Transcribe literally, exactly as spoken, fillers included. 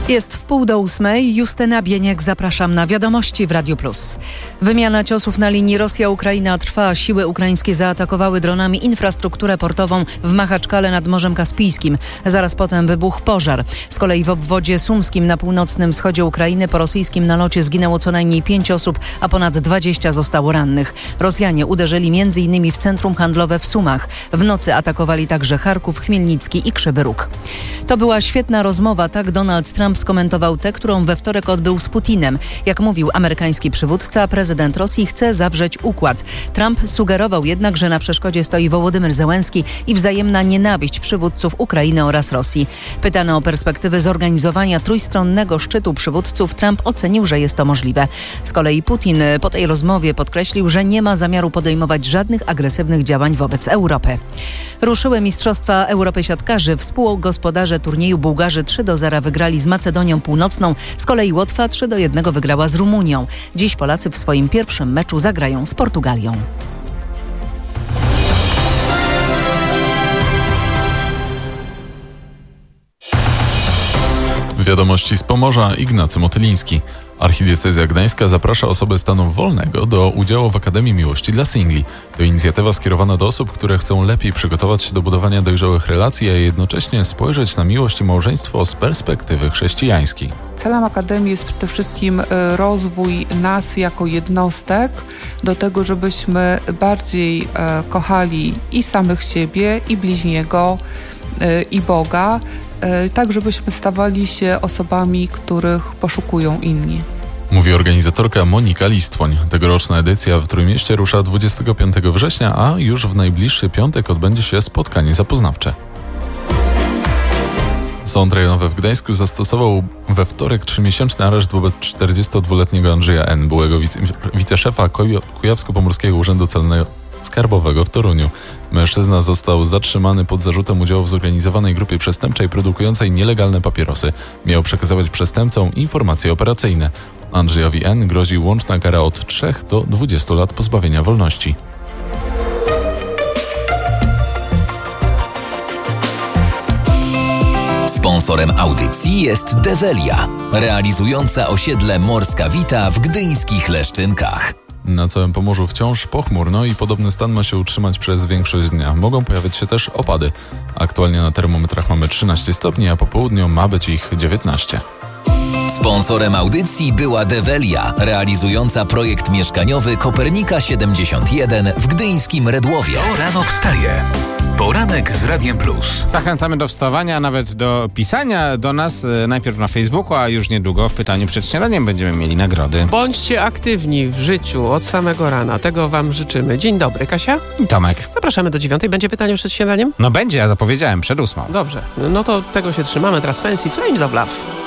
Jest w pół do ósmej. Justyna Bieniek, zapraszam na Wiadomości w Radiu Plus. Wymiana ciosów na linii Rosja-Ukraina trwa. Siły ukraińskie zaatakowały dronami infrastrukturę portową w Machaczkale nad Morzem Kaspijskim. Zaraz potem wybuchł pożar. Z kolei w obwodzie sumskim na północnym wschodzie Ukrainy po rosyjskim nalocie zginęło co najmniej pięć osób, a ponad dwadzieścia zostało rannych. Rosjanie uderzyli między innymi w centrum handlowe w Sumach. W nocy atakowali także Charków, Chmielnicki i Krzywy Róg. To była świetna rozmowa, tak Donald Trump skomentował tę, którą we wtorek odbył z Putinem. Jak mówił amerykański przywódca, prezydent Rosji chce zawrzeć układ. Trump sugerował jednak, że na przeszkodzie stoi Wołodymyr Zełenski i wzajemna nienawiść przywódców Ukrainy oraz Rosji. Pytany o perspektywy zorganizowania trójstronnego szczytu przywódców, Trump ocenił, że jest to możliwe. Z kolei Putin po tej rozmowie podkreślił, że nie ma zamiaru podejmować żadnych agresywnych działań wobec Europy. Ruszyły Mistrzostwa Europy siatkarzy. Współgospodarze turnieju Bułgarzy trzy do zera wygrali z Macedonią Północną. Z kolei Łotwa trzy do jednego wygrała z Rumunią. Dziś Polacy w swoim pierwszym meczu zagrają z Portugalią. Wiadomości z Pomorza, Ignacy Motyliński. Archidiecezja Gdańska zaprasza osoby stanu wolnego do udziału w Akademii Miłości dla Singli. To inicjatywa skierowana do osób, które chcą lepiej przygotować się do budowania dojrzałych relacji, a jednocześnie spojrzeć na miłość i małżeństwo z perspektywy chrześcijańskiej. Celem Akademii jest przede wszystkim rozwój nas jako jednostek do tego, żebyśmy bardziej kochali i samych siebie, i bliźniego, i Boga, tak żebyśmy stawali się osobami, których poszukują inni. Mówi organizatorka Monika Listwoń. Tegoroczna edycja w Trójmieście rusza dwudziestego piątego września, a już w najbliższy piątek odbędzie się spotkanie zapoznawcze. Sąd rejonowy w Gdańsku zastosował we wtorek trzymiesięczny areszt wobec czterdziestodwuletniego Andrzeja N., byłego wice, wiceszefa Kujawsko-Pomorskiego Urzędu Celnego Skarbowego w Toruniu. Mężczyzna został zatrzymany pod zarzutem udziału w zorganizowanej grupie przestępczej produkującej nielegalne papierosy. Miał przekazywać przestępcom informacje operacyjne. Andrzejowi N. grozi łączna kara od trzech do dwudziestu lat pozbawienia wolności. Sponsorem audycji jest Develia, realizująca osiedle Morska Wita w gdyńskich Leszczynkach. Na całym Pomorzu wciąż pochmurno i podobny stan ma się utrzymać przez większość dnia. Mogą pojawić się też opady. Aktualnie na termometrach mamy trzynaście stopni, a po południu ma być ich dziewiętnaście. Sponsorem audycji była Develia, realizująca projekt mieszkaniowy Kopernika siedemdziesiąt jeden w gdyńskim Redłowie. O rano wstaje. Poranek z Radiem Plus. Zachęcamy do wstawania, nawet do pisania do nas najpierw na Facebooku, a już niedługo w pytaniu przed śniadaniem będziemy mieli nagrody. Bądźcie aktywni w życiu od samego rana. Tego wam życzymy. Dzień dobry, Kasia. I Tomek. Zapraszamy do dziewiątej. Będzie pytanie przed śniadaniem? No będzie, ja zapowiedziałem, przed ósmą. Dobrze. No to tego się trzymamy. Teraz Fancy Flames of Love.